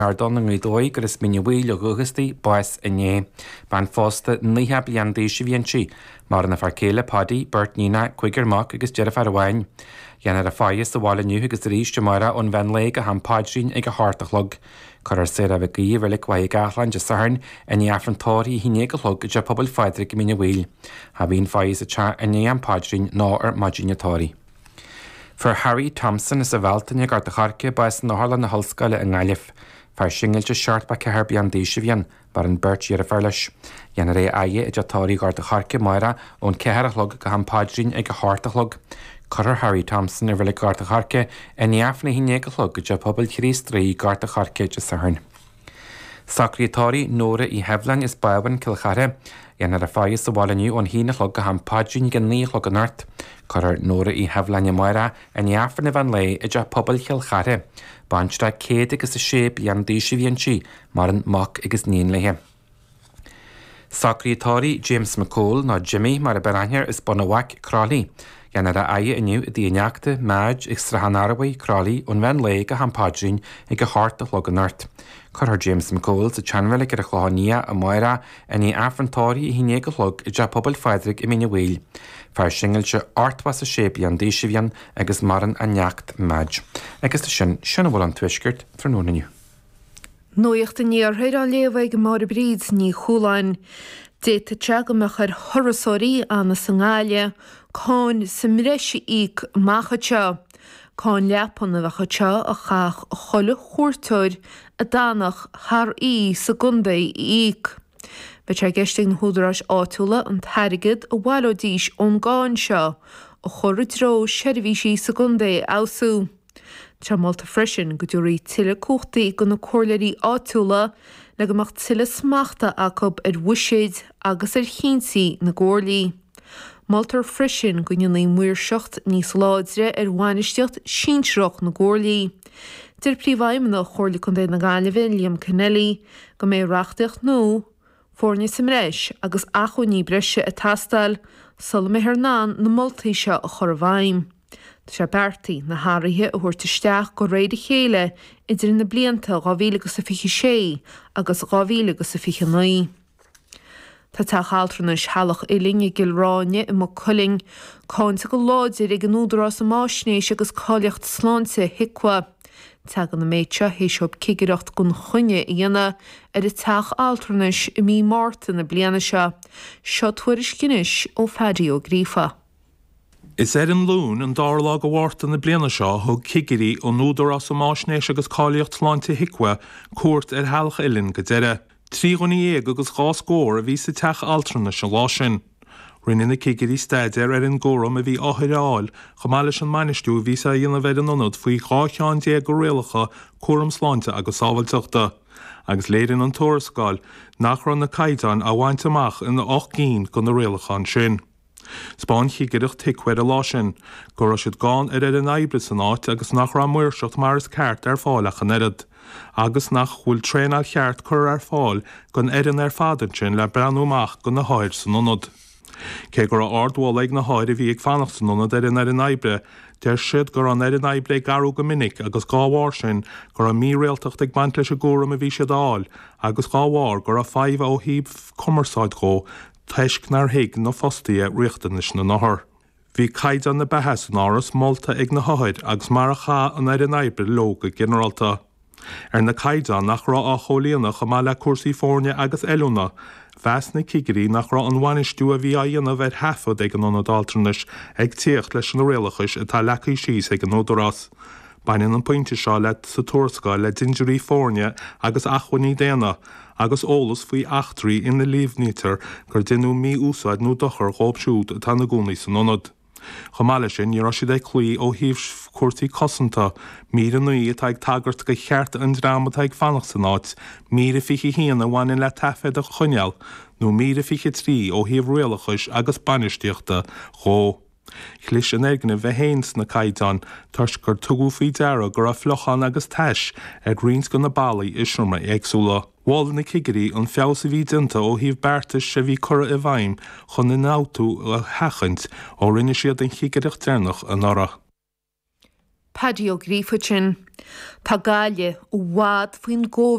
Ardon yn ngwydoi gyda's mynd wyl o gwygysti boes yn ie. Ban ffosta nihab lian deisio fi'n si. Mar yna ffarcela Paddy, Bert Nina, Quigger Mock agos Jennifer Arwain. Ian ar y ffaias y wal yn yw agos yr eist ymwyra o'n fen leig a ham padrin ag a hartachlog. Cor ar syr af y gyf ar lyg wai gallan jas sarn yn i affrontori hinig a hlog gyda pobl ffadrig yn mynd wyl. Ha fi'n ffaias y cha yn i am padrin no ar maginatori. For Harry Thompson is a velten ag ar dy charcia boes yn oharla na holsgala yng Ngailif. Far singil just short ba ceher bian deishivian, bar an birch yr a farlish. Yan a aie e jatori gar de charke moira on ceher a hlog gaham padrin ag a hart a hlog. Correr Harry Thompson er vile gar de charke en iafne hi neg a hlog gja pobl chris 3 gar de charke just sarn. Secretary Nora I Hevlan is bawan Kilchare. Yan ar a ffaias y wal aniw o'n hyn a hlog gaham padrin gan ni hlog an art. Correr Nora I Hevlan y moira en iafne van lei e ja pobl Kilchare. Banchra céad agus a séb ian deisio fi'n si, mar an moc agus nín leihe. Secretary James McCall na Jimmy mar a beranir is bonawak Crawley. Ian ar a aie aniw y dianiacta Madge ag Strahanarway Crawley o'n fen leig a hampadrin ag a hart a hlog an art. Corher James McCall sa chanfel ag a chlohania a moira yn I affrontori I hinig a hlog I ja pobl ffadrig I mynd y weil. Far singil se artwas a séb ian deisio fi'n agus maran a neacht Madge. Agus sin a bhfuil an tuisgurt for nóna niu. Nóíocht a níor rhaid a léomhaig mar a bríd ní chúláin. Déta teag amach ar thorasóirí anna sa ngáile, cáin sa mreisi íc macha teo. Cáin leapan a bhacha teo a chach chola chúrtóir a dánach thar í sa gunda íc. Be tre gesting na húdarás átúla an tarigid a walodís ón gáin seo, a chorudró shervísí sa gunda ású. Tra malta freisin go dúirí tile cúchtaí go na cóirlairí átúla le go macht tile smachta acob ar wisid agus ar chinsaí na górlaí. Maltar freisin go nionnaí muir seocht níos láidre ar bhainisteocht sínsreach na górlaí. Dir príomhaim na chóirla chun na Gaillimh Liam Kennelly go mé reachtaíocht nó fórne sa mreis agus achu ní breise a tastal sula mé hernán na moltaise a chorbhaim. Tá sé bertaí na háirithe a thuirtaisteach go réad a chéile idir na blianta 2026 agus 2029. Tá teachhaltranas healach I linne gilráine I mo culling cáinte go láidir ag an údarrás a máisnéis agus cáileacht sláinte hicwa. Teag an na méidse héisiob cigireacht gon chuine I dhéana ar I teach altranas I mí Martin na bliana seo. Seo tuairis cinis ó Fadi ó Grífa. Is an lún an dárla go bhharta na bliana seo thug cigirí ó núdar as máisnéis agus cáileacht sláinte hicwa cuairt ar healach ilinn go deire. Trí gonaí agus gá scór a bhí sa teach altranas an lá sin. Rinne na cigirí staidir ar an ggóram a bhí áthráil, chamáile an mainistú bhí sa dhéanamh an anad faoi gáceán déag go réalacha cuaram sláinte agus sábhailteachta. Agus léironn an tuarascáil nach ran na caighdeán a bhaint amach in na 8 cín go na réalachan sin. Spáin chigireach tichuir a lá sin, go raibh siad gáin ar an aibre san áit agus nach ra muirseacht mar is ceart ar fáileach an erad. Agus nach bhfuil tréanal cheart chur ar fáil gon an ar fadar sin le breanúach go na háir san anad. Cé gur ardháil ag na háir a bhí ag fannacht san anad ar an aibre, deir siad gur an aibre garú go minic agus gáhhar sin gur a mí réaltacht ag baint leis a ggóram a bhí siad áil, agus gáhhar gur a 5 ó híb cumarsáid go teisc nar hiig na fostaí a riachtanis na nahar. Bhí caid an na behes an áras molta ag na háid agus mar a cha an aibre lóga generalta. Ar na caidan nach ra a cholíanach a má le cuasaí fórne agus eilúna, Bheas na cigirí nach ra an bhainistú a bhí a dhéanamh ar hefad ag an anad altranis ag tíocht leis an réalachais atá lecaí síos ag an ódarás. Baineann an pointe seo le sa tuarascáil le dingerí fórne agus achhaní déana, agus ólas faoi achtraí ina líomhnítar gur duine mí úsáid nó dochar ghóbsúd atá na gúnaí san anad. Chamáile sin ní raibh siad ag clí ó híomh cuairtaí cosanta, mír an nuí atá ag tagart go cheart an drama ag fannach san áit, mír a fiche híana bhain le tafed a chuneal, nó mír a fiche trí ó híomh réalachais agus banisteachta chó. Chlis an ergna bheith héins na caighdeán, tuairt gur tugadh faoi deara gur a flochan agus teis ag rins go na ballaí isirme agsúla. Bháil na cigirí an feabhas a bhí dinta ó híomh beartas se bhí cura a bhaim chun na náutú a hechant ó rinne siad an chigeireacht dénach an ára. Paddy ó Gríofa sin. Tá gáile ó bhád faoin